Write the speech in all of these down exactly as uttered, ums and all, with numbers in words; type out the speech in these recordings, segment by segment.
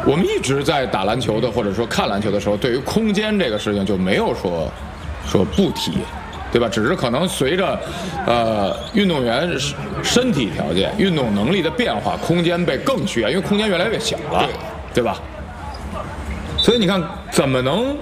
我们一直在打篮球的，或者说看篮球的时候，对于空间这个事情就没有说说不提，对吧？只是可能随着呃运动员身体条件、运动能力的变化，空间被更需要，因为空间越来越小了，对吧？所以你看，怎么能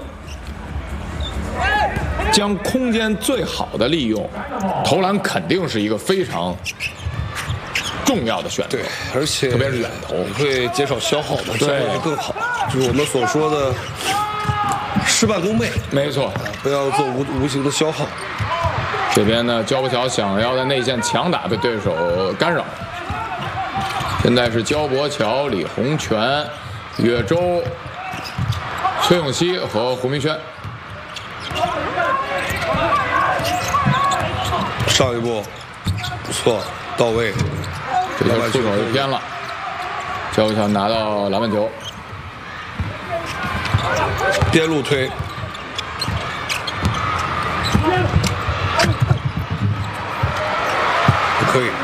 将空间最好的利用？投篮肯定是一个非常重要的选择， 对，而且特别是远投会减少消耗的，这样会更好。就是我们所说的事半功倍， 没错， 不要做无无形的消耗。 这边呢，焦博乔想要在内线强打，被对手干扰。现在是焦博乔、李洪权、岳州、崔永熙和胡明轩。 上一步不错，到位。 这球出手就偏了，焦博乔拿到篮板球， 边路推，可以。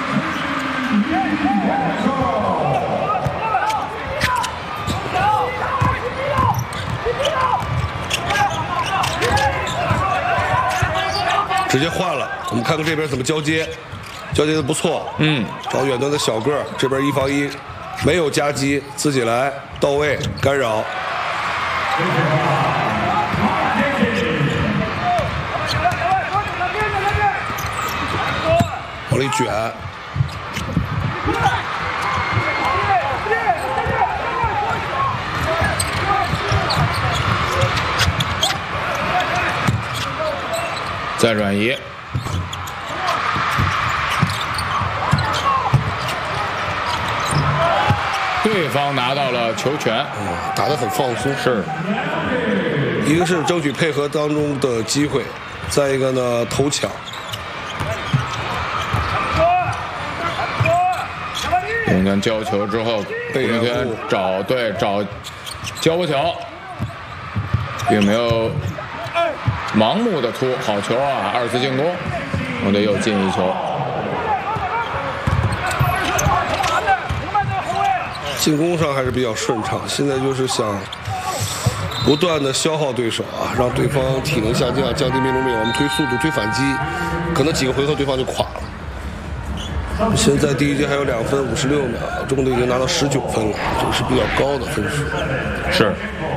直接换了，我们看看这边怎么交接，交接的不错。嗯，找远端的小个儿，这边一防一，没有夹击，自己来到位干扰。往里卷。 再转移，对方拿到了球权， 嗯，打得很放松。 是， 一个是争取配合当中的机会，再一个呢投抢。 红圈交球之后，红圈找对找焦博乔，并没有盲目的突，好球啊！二次进攻，红队又进一球。 进攻上还是比较顺畅，现在就是想不断的消耗对手啊，让对方体能下降，降低命中率，我们推速度、推反击，可能几个回合对方就垮了。现在第一节还有两分五十六秒，中队已经拿到十九分了，这个是比较高的分数。 是。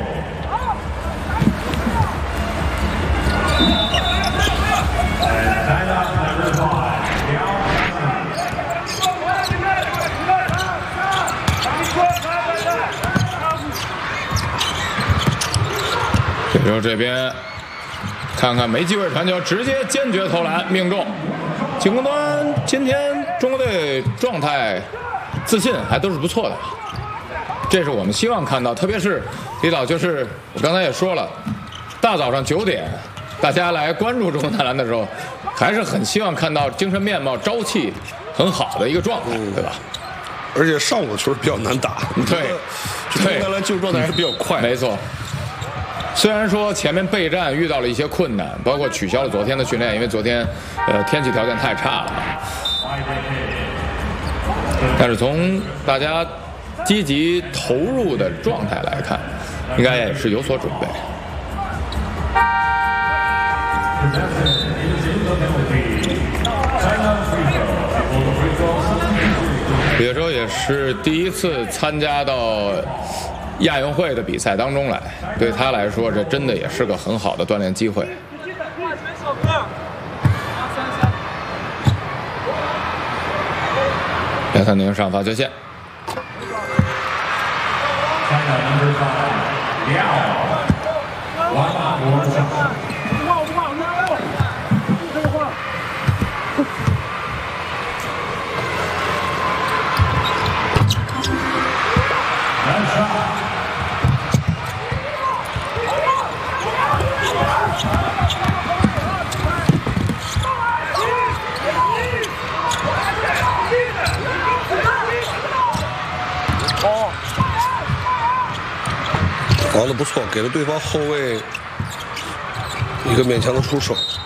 然后这边看看没机会传球，直接坚决投篮命中。进攻端今天中国队状态自信还都是不错的，这是我们希望看到。特别是李导，就是我刚才也说了，大早上九点大家来关注中国男篮的时候，还是很希望看到精神面貌、朝气很好的一个状态，对吧？ 而且上午的球比较难打， 对， 中国男篮进入状态还是比较快， 没错。虽然说前面备战遇到了一些困难，包括取消了昨天的训练，因为昨天呃天气条件太差了，但是从大家积极投入的状态来看，应该也是有所准备。岳州也是第一次参加到亚运会的比赛当中来，对他来说，这真的也是个很好的锻炼机会。杨三宁上罚球线。 防得不错，给了对方后卫一个勉强的出手。